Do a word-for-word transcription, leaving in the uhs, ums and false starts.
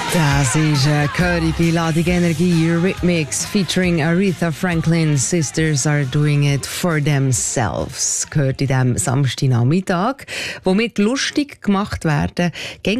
Das ist eine gehörige Ladung Energie. Eurythmics featuring Aretha Franklin. Sisters are doing it for themselves. Gehört in diesem Samstagnachmittag, womit lustig gemacht werden.